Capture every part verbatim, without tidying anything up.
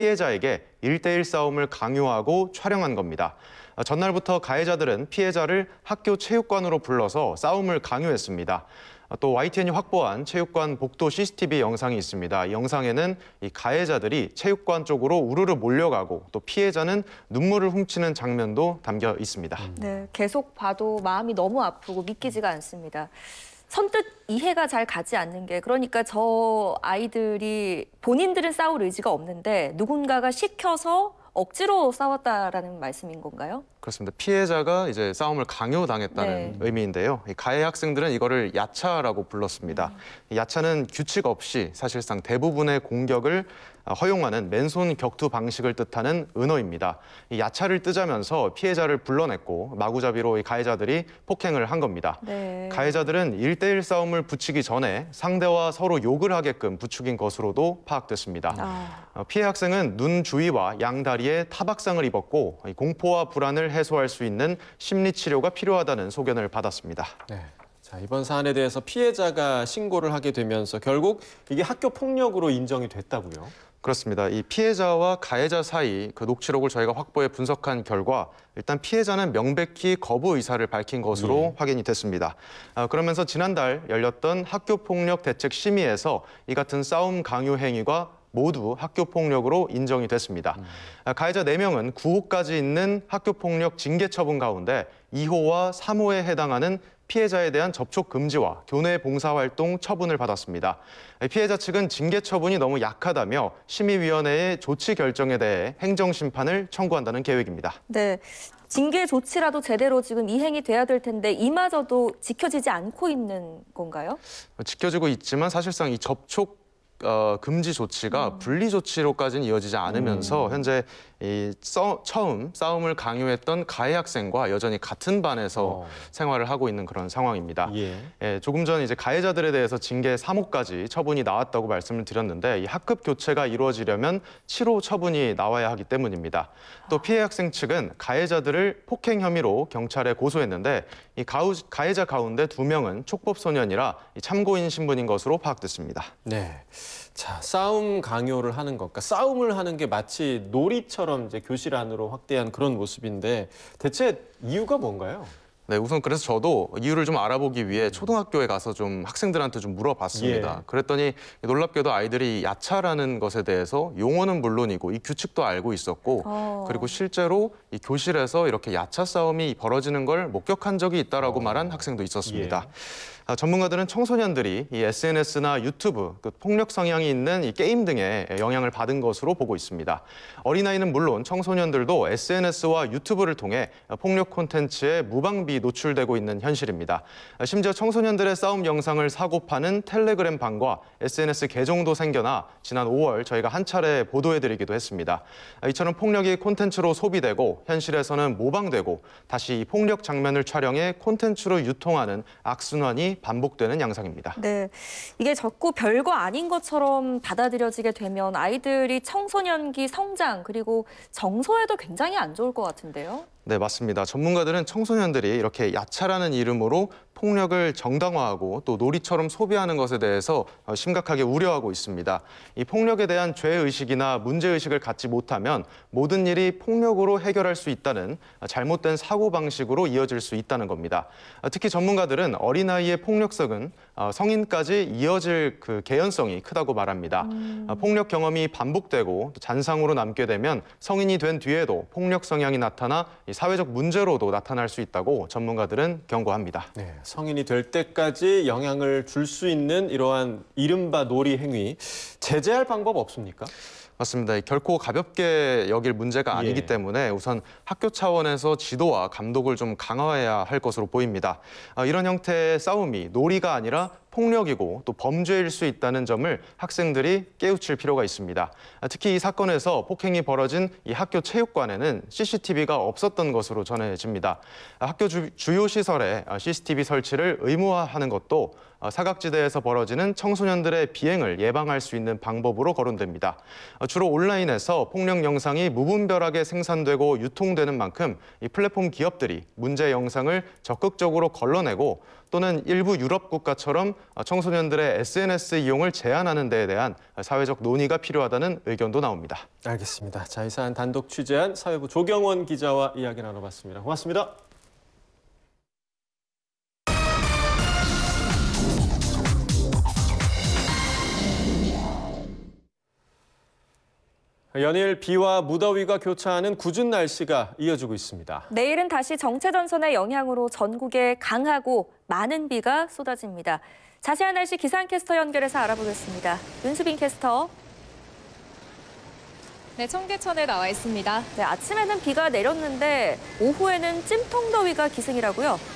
피해자에게 일대일 싸움을 강요하고 촬영한 겁니다. 전날부터 가해자들은 피해자를 학교 체육관으로 불러서 싸움을 강요했습니다. 또 와이티엔이 확보한 체육관 복도 씨씨티비 영상이 있습니다. 이 영상에는 이 가해자들이 체육관 쪽으로 우르르 몰려가고 또 피해자는 눈물을 훔치는 장면도 담겨 있습니다. 네, 계속 봐도 마음이 너무 아프고 믿기지가 않습니다. 선뜻 이해가 잘 가지 않는 게, 그러니까 저 아이들이 본인들은 싸울 의지가 없는데 누군가가 시켜서 억지로 싸웠다라는 말씀인 건가요? 그렇습니다. 피해자가 이제 싸움을 강요당했다는 네. 의미인데요. 이 가해 학생들은 이거를 야차라고 불렀습니다. 음. 야차는 규칙 없이 사실상 대부분의 공격을 허용하는 맨손 격투 방식을 뜻하는 은어입니다. 이 야차를 뜨자면서 피해자를 불러냈고 마구잡이로 이 가해자들이 폭행을 한 겁니다. 네. 가해자들은 일대일 싸움을 붙이기 전에 상대와 서로 욕을 하게끔 부추긴 것으로도 파악됐습니다. 아. 피해 학생은 눈 주위와 양다리에 타박상을 입었고 공포와 불안을 해소할 수 있는 심리 치료가 필요하다는 소견을 받았습니다. 네. 자, 이번 사안에 대해서 피해자가 신고를 하게 되면서 결국 이게 학교 폭력으로 인정이 됐다고요? 그렇습니다. 이 피해자와 가해자 사이 그 녹취록을 저희가 확보해 분석한 결과 일단 피해자는 명백히 거부 의사를 밝힌 것으로 예. 확인이 됐습니다. 아, 그러면서 지난달 열렸던 학교폭력대책심의에서 이 같은 싸움 강요 행위가 모두 학교폭력으로 인정이 됐습니다. 음. 가해자 네 명은 구 호까지 있는 학교폭력 징계 처분 가운데 이 호와 삼 호에 해당하는 피해자에 대한 접촉 금지와 교내 봉사활동 처분을 받았습니다. 피해자 측은 징계 처분이 너무 약하다며 심의위원회의 조치 결정에 대해 행정심판을 청구한다는 계획입니다. 네, 징계 조치라도 제대로 지금 이행이 돼야 될 텐데 이마저도 지켜지지 않고 있는 건가요? 지켜지고 있지만 사실상 이 접촉 어, 금지 조치가 음. 분리 조치로까지는 이어지지 않으면서 음. 현재 이 써, 처음 싸움을 강요했던 가해 학생과 여전히 같은 반에서 어. 생활을 하고 있는 그런 상황입니다. 예. 예, 조금 전 이제 가해자들에 대해서 징계 삼 호까지 처분이 나왔다고 말씀을 드렸는데 이 학급 교체가 이루어지려면 칠 호 처분이 나와야 하기 때문입니다. 또 피해 학생 측은 가해자들을 폭행 혐의로 경찰에 고소했는데 이 가우, 가해자 가운데 두 명은 촉법 소년이라 참고인 신분인 것으로 파악됐습니다. 네. 자, 싸움 강요를 하는 것, 그러니까 싸움을 하는 게 마치 놀이처럼 이제 교실 안으로 확대한 그런 모습인데 대체 이유가 뭔가요? 네, 우선 그래서 저도 이유를 좀 알아보기 위해 초등학교에 가서 좀 학생들한테 좀 물어봤습니다. 예. 그랬더니 놀랍게도 아이들이 야차라는 것에 대해서 용어는 물론이고 이 규칙도 알고 있었고 어. 그리고 실제로 이 교실에서 이렇게 야차 싸움이 벌어지는 걸 목격한 적이 있다라고 어. 말한 학생도 있었습니다. 예. 아, 전문가들은 청소년들이 이 에스엔에스나 유튜브, 그 폭력 성향이 있는 이 게임 등에 영향을 받은 것으로 보고 있습니다. 어린아이는 물론 청소년들도 에스엔에스와 유튜브를 통해 폭력 콘텐츠에 무방비 노출되고 있는 현실입니다. 심지어 청소년들의 싸움 영상을 사고 파는 텔레그램 방과 에스엔에스 계정도 생겨나 지난 오월 저희가 한 차례 보도해드리기도 했습니다. 이처럼 폭력이 콘텐츠로 소비되고 현실에서는 모방되고 다시 이 폭력 장면을 촬영해 콘텐츠로 유통하는 악순환이 반복되는 양상입니다. 네, 이게 자꾸 별거 아닌 것처럼 받아들여지게 되면 아이들이 청소년기 성장 그리고 정서에도 굉장히 안 좋을 것 같은데요. 네, 맞습니다. 전문가들은 청소년들이 이렇게 야차라는 이름으로 폭력을 정당화하고 또 놀이처럼 소비하는 것에 대해서 심각하게 우려하고 있습니다. 이 폭력에 대한 죄의식이나 문제의식을 갖지 못하면 모든 일이 폭력으로 해결할 수 있다는 잘못된 사고방식으로 이어질 수 있다는 겁니다. 특히 전문가들은 어린아이의 폭력성은 성인까지 이어질 그 개연성이 크다고 말합니다. 음. 폭력 경험이 반복되고 잔상으로 남게 되면 성인이 된 뒤에도 폭력 성향이 나타나 사회적 문제로도 나타날 수 있다고 전문가들은 경고합니다. 네, 성인이 될 때까지 영향을 줄 수 있는 이러한 이른바 놀이 행위, 제재할 방법 없습니까? 맞습니다. 결코 가볍게 여길 문제가 아니기 예. 때문에 우선 학교 차원에서 지도와 감독을 좀 강화해야 할 것으로 보입니다. 이런 형태의 싸움이 놀이가 아니라 폭력이고 또 범죄일 수 있다는 점을 학생들이 깨우칠 필요가 있습니다. 특히 이 사건에서 폭행이 벌어진 이 학교 체육관에는 씨씨티비가 없었던 것으로 전해집니다. 학교 주, 주요 시설에 씨씨티비 설치를 의무화하는 것도 사각지대에서 벌어지는 청소년들의 비행을 예방할 수 있는 방법으로 거론됩니다. 주로 온라인에서 폭력 영상이 무분별하게 생산되고 유통되는 만큼 이 플랫폼 기업들이 문제 영상을 적극적으로 걸러내고 또는 일부 유럽 국가처럼 청소년들의 에스엔에스 이용을 제한하는 데에 대한 사회적 논의가 필요하다는 의견도 나옵니다. 알겠습니다. 자, 이 사안 단독 취재한 사회부 조경원 기자와 이야기 나눠봤습니다. 고맙습니다. 연일 비와 무더위가 교차하는 궂은 날씨가 이어지고 있습니다. 내일은 다시 정체전선의 영향으로 전국에 강하고 많은 비가 쏟아집니다. 자세한 날씨 기상캐스터 연결해서 알아보겠습니다. 윤수빈 캐스터. 네, 청계천에 나와 있습니다. 네, 아침에는 비가 내렸는데 오후에는 찜통더위가 기승이라고요?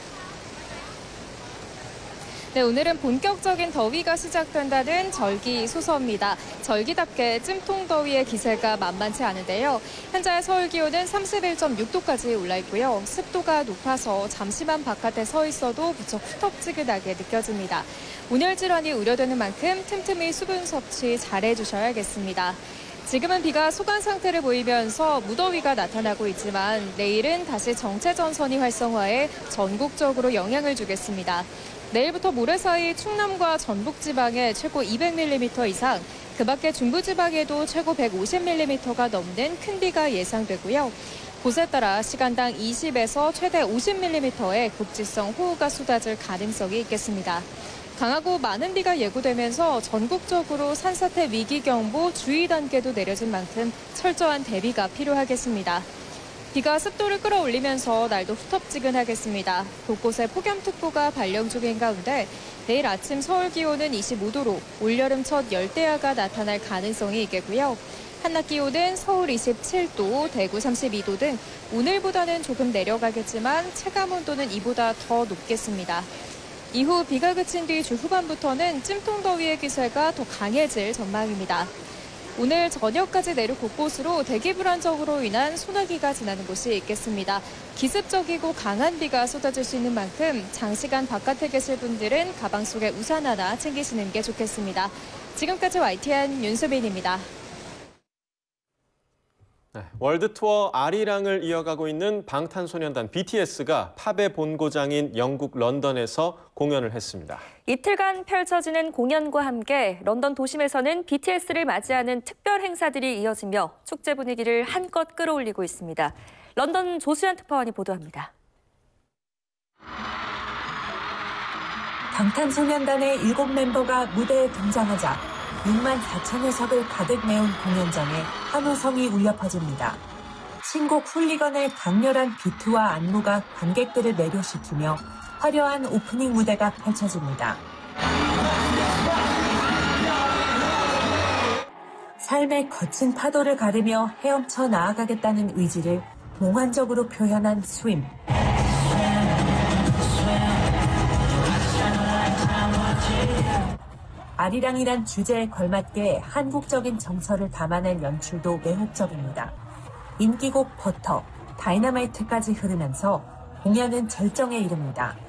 네, 오늘은 본격적인 더위가 시작된다는 절기소서입니다. 절기답게 찜통더위의 기세가 만만치 않은데요. 현재 서울 기온은 삼십일 점 육 도까지 올라 있고요. 습도가 높아서 잠시만 바깥에 서 있어도 무척 후텁지근하게 느껴집니다. 온열 질환이 우려되는 만큼 틈틈이 수분 섭취 잘해 주셔야겠습니다. 지금은 비가 소강 상태를 보이면서 무더위가 나타나고 있지만 내일은 다시 정체전선이 활성화해 전국적으로 영향을 주겠습니다. 내일부터 모레 사이 충남과 전북 지방에 최고 이백 밀리미터 이상, 그 밖에 중부지방에도 최고 백오십 밀리미터가 넘는 큰 비가 예상되고요. 곳에 따라 시간당 이십에서 최대 오십 밀리미터의 국지성 호우가 쏟아질 가능성이 있겠습니다. 강하고 많은 비가 예고되면서 전국적으로 산사태 위기경보 주의 단계도 내려진 만큼 철저한 대비가 필요하겠습니다. 비가 습도를 끌어올리면서 날도 후텁지근하겠습니다. 곳곳에 폭염특보가 발령 중인 가운데 내일 아침 서울 기온은 이십오 도로 올여름 첫 열대야가 나타날 가능성이 있겠고요. 한낮 기온은 서울 이십칠 도, 대구 삼십이 도 등 오늘보다는 조금 내려가겠지만 체감 온도는 이보다 더 높겠습니다. 이후 비가 그친 뒤 주 후반부터는 찜통더위의 기세가 더 강해질 전망입니다. 오늘 저녁까지 내륙 곳곳으로 대기 불안정으로 인한 소나기가 지나는 곳이 있겠습니다. 기습적이고 강한 비가 쏟아질 수 있는 만큼 장시간 바깥에 계실 분들은 가방 속에 우산 하나 챙기시는 게 좋겠습니다. 지금까지 와이티엔 윤수빈입니다. 네, 월드 투어 아리랑을 이어가고 있는 방탄소년단 비티에스가 팝의 본고장인 영국 런던에서 공연을 했습니다. 이틀간 펼쳐지는 공연과 함께 런던 도심에서는 비티에스를 맞이하는 특별 행사들이 이어지며 축제 분위기를 한껏 끌어올리고 있습니다. 런던 조수연 특파원이 보도합니다. 방탄소년단의 일곱 멤버가 무대에 등장하자 육만 사천여 석을 가득 메운 공연장에 환호성이 울려 퍼집니다. 신곡 훌리건의 강렬한 비트와 안무가 관객들을 매료시키며 화려한 오프닝 무대가 펼쳐집니다. 삶의 거친 파도를 가르며 헤엄쳐 나아가겠다는 의지를 몽환적으로 표현한 스윙. 아리랑이란 주제에 걸맞게 한국적인 정서를 담아낸 연출도 매혹적입니다. 인기곡 버터, 다이너마이트까지 흐르면서 공연은 절정에 이릅니다.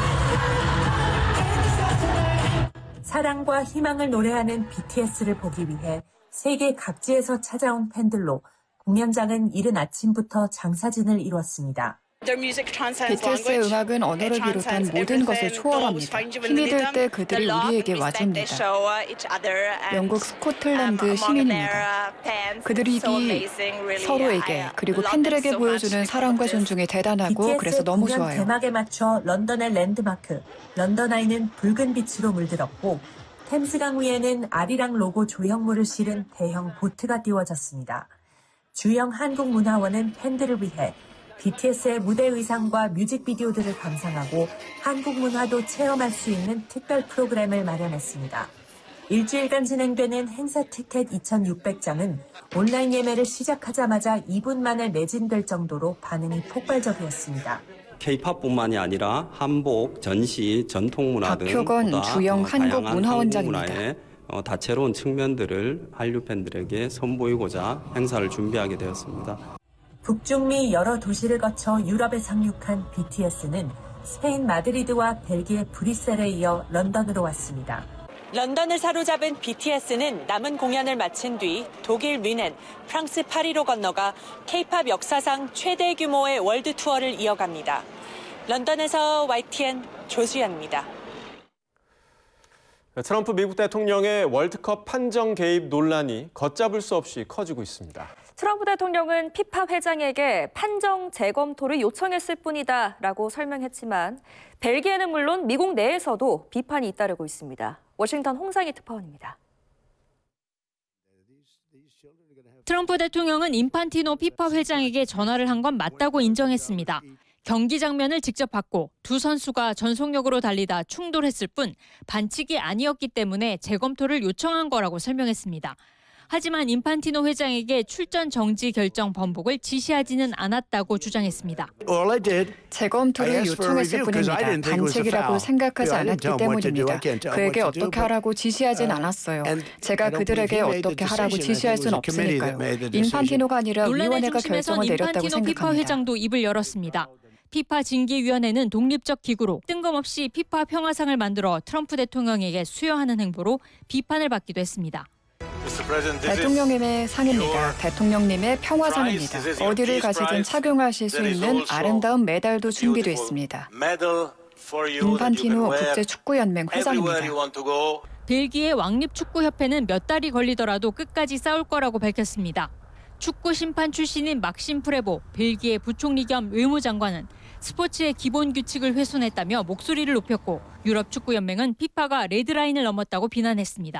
사랑과 희망을 노래하는 비티에스를 보기 위해 세계 각지에서 찾아온 팬들로 공연장은 이른 아침부터 장사진을 이뤘습니다. 비티에스의 음악은 언어를 비롯한 모든 것을 초월합니다. 힘이 들 때 그들이 우리에게 와줍니다. 영국 스코틀랜드 시민입니다. 그들이 서로에게 그리고 팬들에게 보여주는 사랑과 존중이 대단하고 그래서 너무 공연 좋아요. 개막에 맞춰 런던의 랜드마크 런던 아이는 붉은 빛으로 물들었고 템스강 위에는 아리랑 로고 조형물을 실은 대형 보트가 띄워졌습니다. 주영 한국문화원은 팬들을 위해 비티에스의 무대 의상과 뮤직비디오들을 감상하고 한국 문화도 체험할 수 있는 특별 프로그램을 마련했습니다. 일주일간 진행되는 행사 티켓 이천육백 장은 온라인 예매를 시작하자마자 이 분 만에 매진될 정도로 반응이 폭발적이었습니다. 케이팝뿐만이 아니라 한복, 전시, 전통문화 등 박효건 주영 한국문화원장입니다. 한국문화의 다채로운 측면들을 한류 팬들에게 선보이고자 행사를 준비하게 되었습니다. 북중미 여러 도시를 거쳐 유럽에 상륙한 비티에스는 스페인 마드리드와 벨기에 브뤼셀에 이어 런던으로 왔습니다. 런던을 사로잡은 비티에스는 남은 공연을 마친 뒤 독일 뮌헨, 프랑스 파리로 건너가 케이팝 역사상 최대 규모의 월드 투어를 이어갑니다. 런던에서 와이티엔 조수연입니다. 트럼프 미국 대통령의 월드컵 판정 개입 논란이 걷잡을 수 없이 커지고 있습니다. 트럼프 대통령은 피파 회장에게 판정 재검토를 요청했을 뿐이다라고 설명했지만 벨기에는 물론 미국 내에서도 비판이 잇따르고 있습니다. 워싱턴 홍상희 특파원입니다. 트럼프 대통령은 인판티노 피파 회장에게 전화를 한 건 맞다고 인정했습니다. 경기 장면을 직접 봤고 두 선수가 전속력으로 달리다 충돌했을 뿐 반칙이 아니었기 때문에 재검토를 요청한 거라고 설명했습니다. 하지만 인판티노 회장에게 출전 정지 결정 번복을 지시하지는 않았다고 주장했습니다. 재검토를 요청했을 뿐입니다. 반칙이라고 생각하지 않았기 때문입니다. 그에게 어떻게 하라고 지시하진 않았어요. 제가 그들에게 어떻게 하라고 지시할 수는 없으니까요. 인판티노가 아니라 논란의 위원회가 중심에선 결정을 내렸다고 인판티노 피파 생각합니다. 회장도 입을 열었습니다. 피파 징계위원회는 독립적 기구로 뜬금없이 피파 평화상을 만들어 트럼프 대통령에게 수여하는 행보로 비판을 받기도 했습니다. 대통령님의 상입니다. 대통령님의 평화상입니다. 어디를 가시든 착용하실 수 있는 아름다운 메달도 준비되어 있습니다. 인판티노 국제축구연맹 회장입니다. 벨기에 왕립축구협회는 몇 달이 걸리더라도 끝까지 싸울 거라고 밝혔습니다. 축구 심판 출신인 막심 프레보 벨기에 부총리 겸 외무장관은 스포츠의 기본 규칙을 훼손했다며 목소리를 높였고 유럽 축구연맹은 피파가 레드라인을 넘었다고 비난했습니다.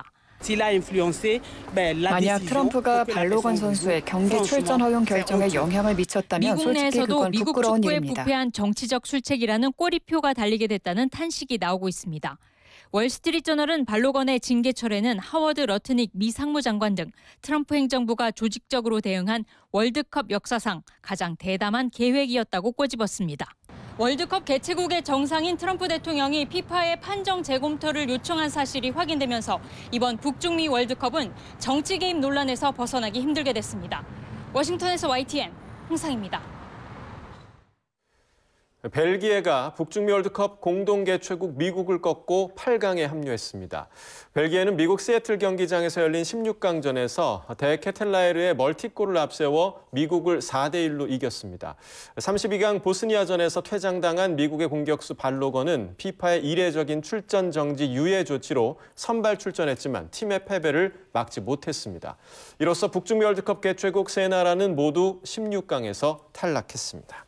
만약 트럼프가 발로건 선수의 경기 출전 허용 결정에 영향을 미쳤다면 미국 솔직히 내에서도 그건 미국 부끄러운 축구에 일입니다. 부패한 정치적 술책이라는 꼬리표가 달리게 됐다는 탄식이 나오고 있습니다. 월스트리트저널은 발로건의 징계 철회는 하워드 러트닉 미 상무장관 등 트럼프 행정부가 조직적으로 대응한 월드컵 역사상 가장 대담한 계획이었다고 꼬집었습니다. 월드컵 개최국의 정상인 트럼프 대통령이 피파의 판정 재검토를 요청한 사실이 확인되면서 이번 북중미 월드컵은 정치 개입 논란에서 벗어나기 힘들게 됐습니다. 워싱턴에서 와이티엔 홍상입니다. 벨기에가 북중미 월드컵 공동 개최국 미국을 꺾고 팔 강에 합류했습니다. 벨기에는 미국 시애틀 경기장에서 열린 십육 강전에서 데 케텔라에르의 멀티골을 앞세워 미국을 사 대 일로 이겼습니다. 삼십이 강 보스니아전에서 퇴장당한 미국의 공격수 발로건은 피파의 이례적인 출전 정지 유예 조치로 선발 출전했지만 팀의 패배를 막지 못했습니다. 이로써 북중미 월드컵 개최국 세 나라는 모두 십육 강에서 탈락했습니다.